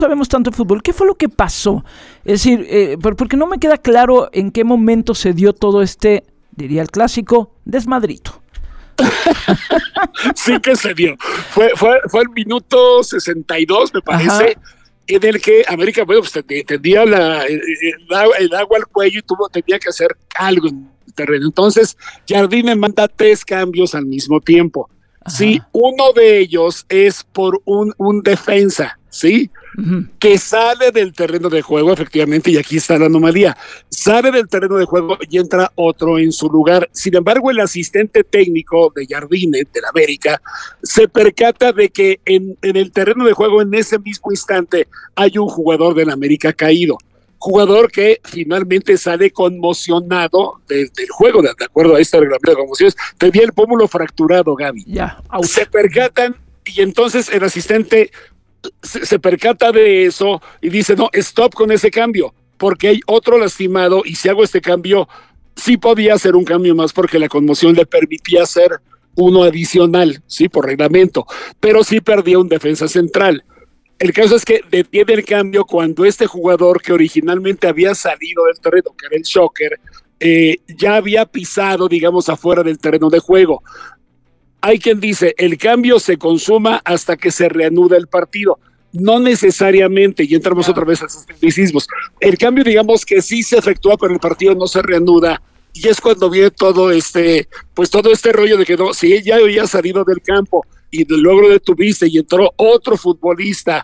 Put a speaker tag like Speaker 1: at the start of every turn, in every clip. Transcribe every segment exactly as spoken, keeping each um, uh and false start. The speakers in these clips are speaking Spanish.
Speaker 1: sabemos tanto de fútbol, ¿qué fue lo que pasó? Es decir, eh, porque no me queda claro en qué momento se dio todo este, diría el clásico, desmadrito.
Speaker 2: Sí que se dio. Fue, fue, fue el minuto sesenta y dos, me parece, Ajá. en el que América, bueno, pues tenía la, el, el agua al cuello y tuvo, tenía que hacer algo en el terreno. Entonces, Jardine manda tres cambios al mismo tiempo. Ajá. Sí, uno de ellos es por un, un defensa, ¿sí? Uh-huh. Que sale del terreno de juego, efectivamente, y aquí está la anomalía. Sale del terreno de juego y entra otro en su lugar. Sin embargo, el asistente técnico de Jardine, del América, se percata de que en, en el terreno de juego, en ese mismo instante, hay un jugador del América caído. Jugador que finalmente sale conmocionado de, del juego, de, de acuerdo a este reglamento de conmociones. Tenía el pómulo fracturado, Gaby.
Speaker 1: Ya.
Speaker 2: Yeah. Se percatan y entonces el asistente se, se percata de eso y dice, no, stop con ese cambio, porque hay otro lastimado y si hago este cambio, sí podía hacer un cambio más porque la conmoción le permitía hacer uno adicional, sí, por reglamento, pero sí perdía un defensa central. El caso es que detiene el cambio cuando este jugador que originalmente había salido del terreno, que era el Shocker, eh, ya había pisado, digamos, afuera del terreno de juego. Hay quien dice, el cambio se consuma hasta que se reanuda el partido. No necesariamente, y entramos yeah. otra vez a esos tecnicismos. El cambio, digamos que sí se efectúa, pero el partido no se reanuda. Y es cuando viene todo este, pues todo este rollo de que no, si él ya había salido del campo y luego lo detuviste y entró otro futbolista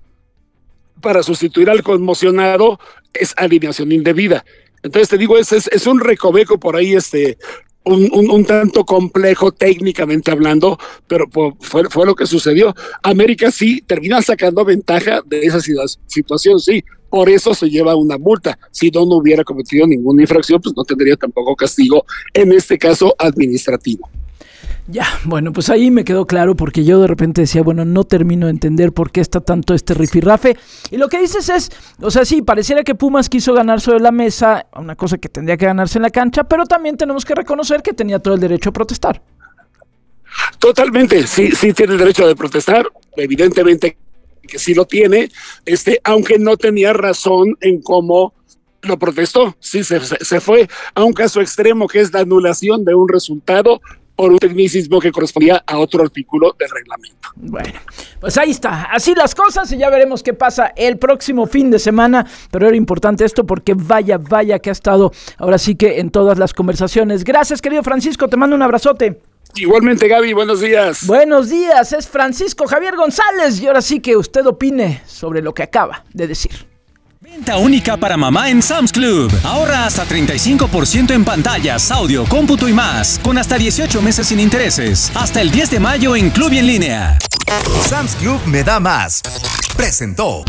Speaker 2: para sustituir al conmocionado, es alineación indebida. Entonces te digo, es, es, es un recoveco por ahí, este, un, un, un tanto complejo técnicamente hablando, pero pues, fue, fue lo que sucedió. América sí termina sacando ventaja de esa situación, sí, por eso se lleva una multa. Si no, no hubiera cometido ninguna infracción, pues no tendría tampoco castigo, en este caso administrativo.
Speaker 1: Ya, bueno, pues ahí me quedó claro porque yo de repente decía, bueno, no termino de entender por qué está tanto este rifirrafe. Y lo que dices es, o sea, sí, pareciera que Pumas quiso ganar sobre la mesa, una cosa que tendría que ganarse en la cancha, pero también tenemos que reconocer que tenía todo el derecho a protestar.
Speaker 2: Totalmente, sí, sí tiene el derecho de protestar, evidentemente que sí lo tiene, este, aunque no tenía razón en cómo lo protestó, sí, se, se fue a un caso extremo que es la anulación de un resultado por un tecnicismo que correspondía a otro artículo del reglamento.
Speaker 1: Bueno, pues ahí está, así las cosas y ya veremos qué pasa el próximo fin de semana, pero era importante esto porque vaya, vaya que ha estado ahora sí que en todas las conversaciones. Gracias, querido Francisco, te mando un abrazote.
Speaker 2: Igualmente, Gaby, buenos días.
Speaker 1: Buenos días, es Francisco Javier González y ahora sí que usted opine sobre lo que acaba de decir.
Speaker 3: Venta única para mamá en Sam's Club. Ahorra hasta treinta y cinco por ciento en pantallas, audio, cómputo y más. Con hasta dieciocho meses sin intereses. Hasta el diez de mayo en Club y en línea.
Speaker 4: Sam's Club me da más. Presentó.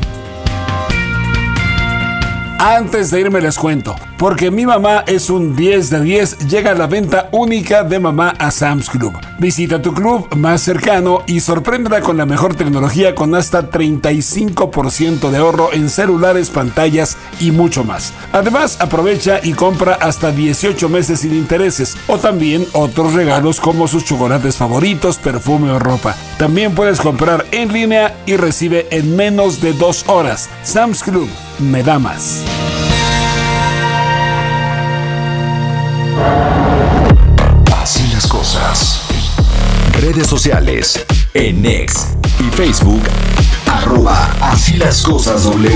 Speaker 5: Antes de irme les cuento, porque mi mamá es un diez de diez, llega la venta única de mamá a Sam's Club. Visita tu club más cercano y sorpréndela con la mejor tecnología con hasta treinta y cinco por ciento de ahorro en celulares, pantallas y mucho más. Además, aprovecha y compra hasta dieciocho meses sin intereses o también otros regalos como sus chocolates favoritos, perfume o ropa. También puedes comprar en línea y recibe en menos de dos horas. Sam's Club me da más.
Speaker 4: Así las cosas. Redes sociales. En X y Facebook. Arroba Así las cosas W.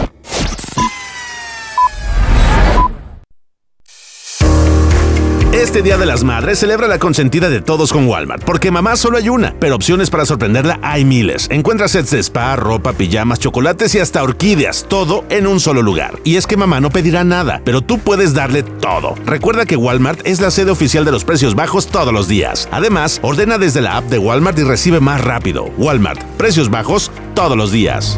Speaker 6: Este Día de las Madres celebra la consentida de todos con Walmart, porque mamá solo hay una, pero opciones para sorprenderla hay miles. Encuentra sets de spa, ropa, pijamas, chocolates y hasta orquídeas, todo en un solo lugar. Y es que mamá no pedirá nada, pero tú puedes darle todo. Recuerda que Walmart es la sede oficial de los precios bajos todos los días. Además, ordena desde la app de Walmart y recibe más rápido. Walmart, precios bajos todos los días.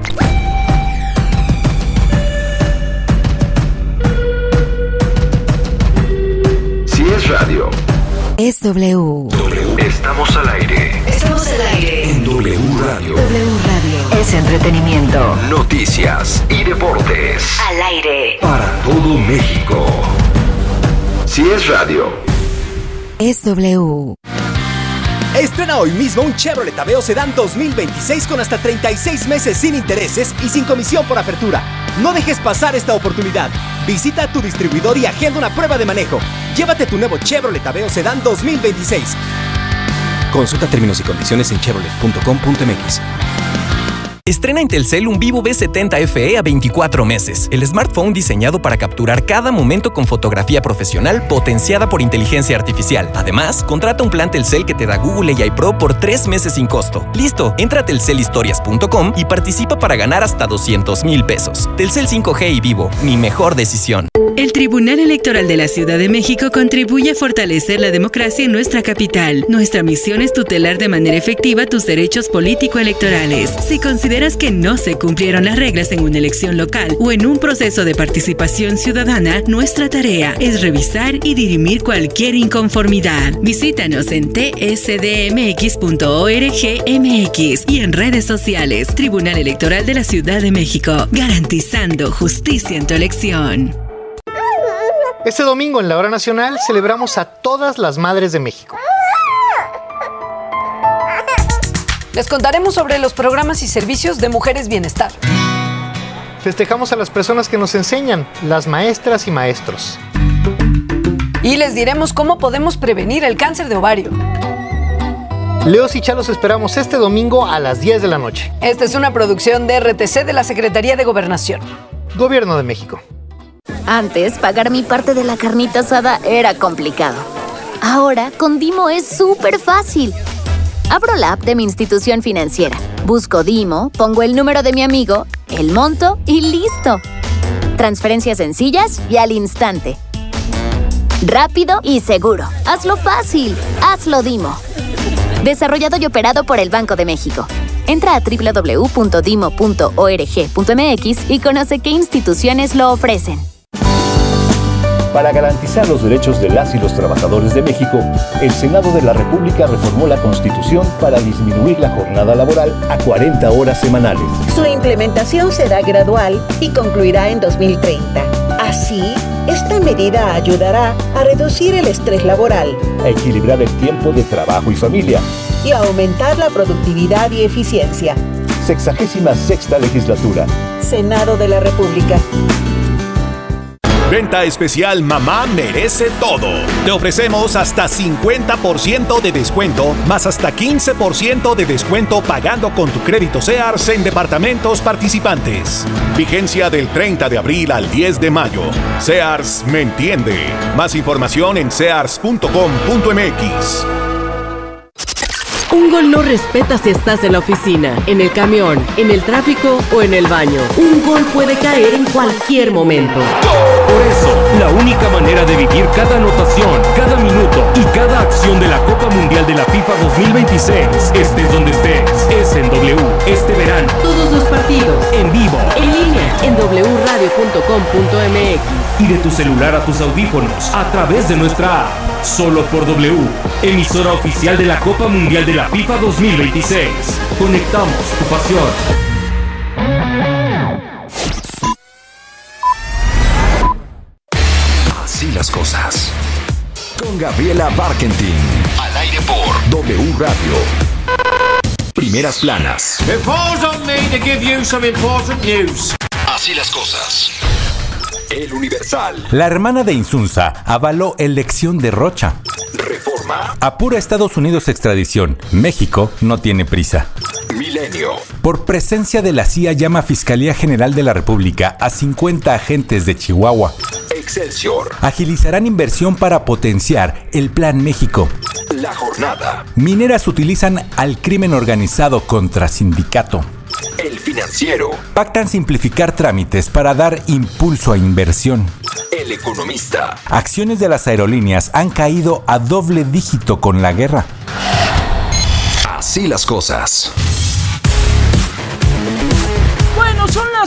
Speaker 4: Es radio.
Speaker 7: Es W.
Speaker 4: W. Estamos al aire.
Speaker 7: Estamos al aire.
Speaker 4: En W Radio.
Speaker 7: W Radio. Es entretenimiento.
Speaker 4: Noticias y deportes.
Speaker 7: Al aire.
Speaker 4: Para todo México. Si es radio.
Speaker 7: Es W.
Speaker 8: Estrena hoy mismo un Chevrolet Aveo Sedán dos mil veintiséis con hasta treinta y seis meses sin intereses y sin comisión por apertura. No dejes pasar esta oportunidad. Visita tu distribuidor y agenda una prueba de manejo. Llévate tu nuevo Chevrolet Aveo Sedán dos mil veintiséis. Consulta términos y condiciones en chevrolet punto com punto m x.
Speaker 9: Estrena en Telcel un Vivo V setenta F E a veinticuatro meses. El smartphone diseñado para capturar cada momento con fotografía profesional potenciada por inteligencia artificial. Además, contrata un plan Telcel que te da Google A I Pro por tres meses sin costo. ¡Listo! Entra a telcel historias punto com y participa para ganar hasta doscientos mil pesos. Telcel cinco G y Vivo, mi mejor decisión.
Speaker 10: El Tribunal Electoral de la Ciudad de México contribuye a fortalecer la democracia en nuestra capital. Nuestra misión es tutelar de manera efectiva tus derechos político-electorales. Si consideras que no se cumplieron las reglas en una elección local o en un proceso de participación ciudadana, nuestra tarea es revisar y dirimir cualquier inconformidad. Visítanos en t s d m x punto org m x y en redes sociales. Tribunal Electoral de la Ciudad de México, garantizando justicia en tu elección.
Speaker 11: Este domingo en la Hora Nacional celebramos a todas las madres de México.
Speaker 12: Les contaremos sobre los programas y servicios de Mujeres Bienestar.
Speaker 11: Festejamos a las personas que nos enseñan, las maestras y maestros.
Speaker 12: Y les diremos cómo podemos prevenir el cáncer de ovario.
Speaker 11: Leos y Chalos esperamos este domingo a las diez de la noche.
Speaker 12: Esta es una producción de R T C de la Secretaría de Gobernación.
Speaker 11: Gobierno de México.
Speaker 13: Antes, pagar mi parte de la carnita asada era complicado. Ahora, con Dimo es súper fácil. Abro la app de mi institución financiera, busco Dimo, pongo el número de mi amigo, el monto y ¡listo! Transferencias sencillas y al instante. Rápido y seguro. Hazlo fácil. Hazlo Dimo. Desarrollado y operado por el Banco de México. Entra a doble u doble u doble u punto dimo punto org punto m x y conoce qué instituciones lo ofrecen.
Speaker 14: Para garantizar los derechos de las y los trabajadores de México, el Senado de la República reformó la Constitución para disminuir la jornada laboral a cuarenta horas semanales.
Speaker 15: Su implementación será gradual y concluirá en dos mil treinta. Así, esta medida ayudará a reducir el estrés laboral,
Speaker 14: a equilibrar el tiempo de trabajo y familia
Speaker 15: y a aumentar la productividad y eficiencia.
Speaker 14: Sexagésima sexta legislatura.
Speaker 15: Senado de la República.
Speaker 16: Venta especial Mamá Merece Todo. Te ofrecemos hasta cincuenta por ciento de descuento, más hasta quince por ciento de descuento pagando con tu crédito Sears en departamentos participantes. Vigencia del treinta de abril al diez de mayo. Sears me entiende. Más información en sears punto com punto m x.
Speaker 17: Un gol no respeta si estás en la oficina, en el camión, en el tráfico o en el baño. Un gol puede caer en cualquier momento.
Speaker 18: Por eso, la única manera de vivir cada anotación, cada minuto y cada acción de la Copa Mundial de la FIFA dos mil veintiséis, estés donde estés, es en W este verano.
Speaker 17: Todos los partidos,
Speaker 18: en vivo,
Speaker 17: en línea, en doble u radio punto com punto m x.
Speaker 18: Y de tu celular a tus audífonos, a través de nuestra app. Solo por W, emisora oficial de la Copa Mundial de la FIFA dos mil veintiséis. Conectamos tu pasión.
Speaker 4: Así las cosas. Con Gabriela Barkentin. Al aire por W Radio. Primeras planas.
Speaker 19: It falls on me to give you some important news.
Speaker 4: Así las cosas. El Universal.
Speaker 20: La hermana de Insunza avaló elección de Rocha.
Speaker 4: Reforma.
Speaker 20: Apura Estados Unidos extradición. México no tiene prisa.
Speaker 4: Milenio.
Speaker 20: Por presencia de la C I A llama Fiscalía General de la República a cincuenta agentes de Chihuahua.
Speaker 4: Excelsior.
Speaker 20: Agilizarán inversión para potenciar el Plan México.
Speaker 4: La Jornada.
Speaker 20: Mineras utilizan al crimen organizado contra sindicato.
Speaker 4: El Financiero.
Speaker 20: Pactan simplificar trámites para dar impulso a inversión.
Speaker 4: El Economista.
Speaker 20: Acciones de las aerolíneas han caído a doble dígito con la guerra.
Speaker 4: Así las cosas.
Speaker 1: Bueno, son las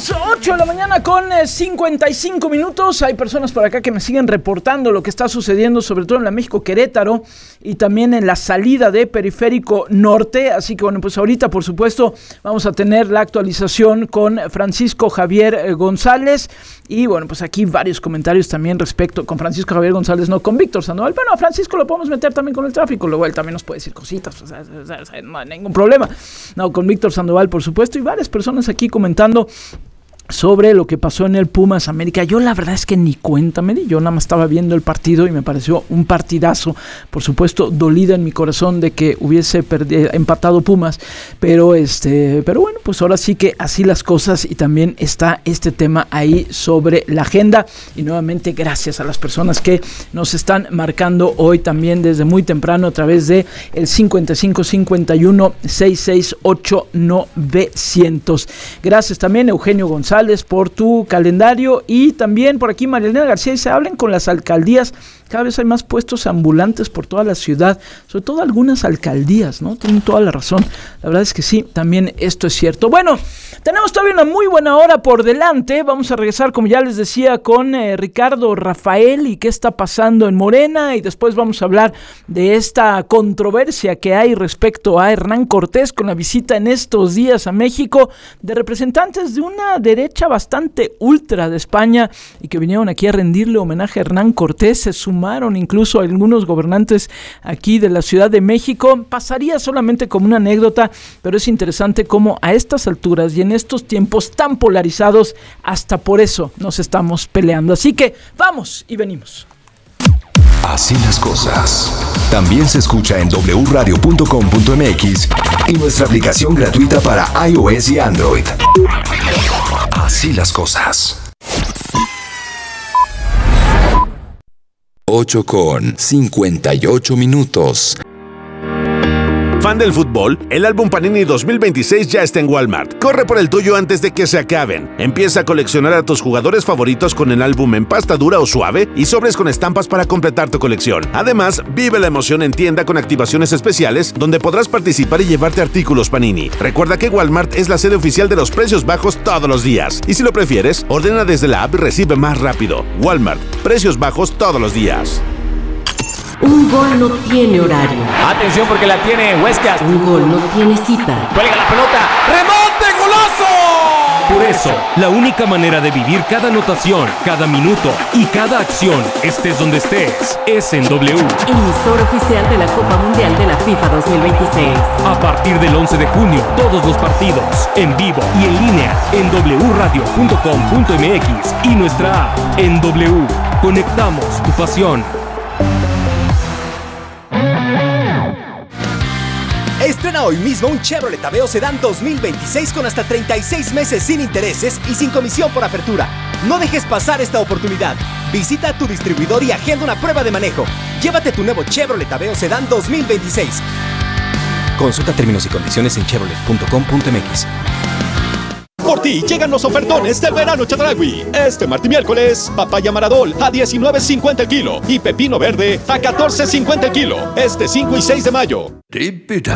Speaker 1: las ocho de la mañana con cincuenta y cinco minutos. Hay personas por acá que me siguen reportando lo que está sucediendo, sobre todo en la México-Querétaro y también en la salida de Periférico Norte. Así que bueno, pues ahorita por supuesto vamos a tener la actualización con Francisco Javier González. Y bueno, pues aquí varios comentarios también respecto, con Francisco Javier González, no con Víctor Sandoval. Bueno, a Francisco lo podemos meter también con el tráfico, luego él también nos puede decir cositas, o sea, o sea, o sea, no hay ningún problema. No, con Víctor Sandoval por supuesto, y varias personas aquí comentando sobre lo que pasó en el Pumas América. Yo la verdad es que ni cuenta me di, yo nada más estaba viendo el partido y me pareció un partidazo, por supuesto dolida en mi corazón de que hubiese perdido, empatado Pumas, pero este, pero bueno, pues ahora sí que así las cosas, y también está este tema ahí sobre la agenda. Y nuevamente gracias a las personas que nos están marcando hoy también desde muy temprano a través de el cincuenta y cinco cincuenta y uno sesenta y seis ocho novecientos. Gracias también Eugenio González por tu calendario, y también por aquí Marilena García dice: hablen con las alcaldías, cada vez hay más puestos ambulantes por toda la ciudad, sobre todo algunas alcaldías, ¿no? Tienen toda la razón, la verdad es que sí, también esto es cierto. Bueno, tenemos todavía una muy buena hora por delante, vamos a regresar, como ya les decía, con eh, Ricardo Rafael y qué está pasando en Morena, y después vamos a hablar de esta controversia que hay respecto a Hernán Cortés con la visita en estos días a México de representantes de una derecha bastante ultra de España y que vinieron aquí a rendirle homenaje a Hernán Cortés. Se sumaron incluso algunos gobernantes aquí de la Ciudad de México. Pasaría solamente como una anécdota, pero es interesante cómo a estas alturas y en estos tiempos tan polarizados, hasta por eso nos estamos peleando. Así que vamos y venimos.
Speaker 4: Así las cosas. También se escucha en doble u radio punto com punto m x y nuestra aplicación gratuita para iOS y Android. Así las cosas. ocho con cincuenta y ocho minutos.
Speaker 6: ¿Fan del fútbol? El álbum Panini dos mil veintiséis ya está en Walmart. Corre por el tuyo antes de que se acaben. Empieza a coleccionar a tus jugadores favoritos con el álbum en pasta dura o suave y sobres con estampas para completar tu colección. Además, vive la emoción en tienda con activaciones especiales donde podrás participar y llevarte artículos Panini. Recuerda que Walmart es la sede oficial de los precios bajos todos los días. Y si lo prefieres, ordena desde la app y recibe más rápido. Walmart, precios bajos todos los días.
Speaker 17: Un gol no tiene horario.
Speaker 3: Atención porque la tiene Huescas.
Speaker 17: Un gol no tiene cita.
Speaker 3: Cuelga la pelota. ¡Remonte, golazo!
Speaker 18: Por eso, la única manera de vivir cada anotación, cada minuto y cada acción, estés donde estés, es en W.
Speaker 17: Emisor oficial de la Copa Mundial de la FIFA dos mil veintiséis.
Speaker 18: A partir del once de junio, todos los partidos, en vivo y en línea, en doble u radio punto com punto m x y nuestra app en W. Conectamos tu pasión.
Speaker 8: Estrena hoy mismo un Chevrolet Aveo Sedán dos mil veintiséis con hasta treinta y seis meses sin intereses y sin comisión por apertura. No dejes pasar esta oportunidad. Visita a tu distribuidor y agenda una prueba de manejo. Llévate tu nuevo Chevrolet Aveo Sedán dos mil veintiséis.
Speaker 9: Consulta términos y condiciones en chevrolet punto com punto m x.
Speaker 16: Por ti llegan los ofertones del verano Chedraui. Este martes y miércoles, papaya Maradol a diecinueve cincuenta el kilo y pepino verde a catorce cincuenta el kilo. Este cinco y seis de mayo.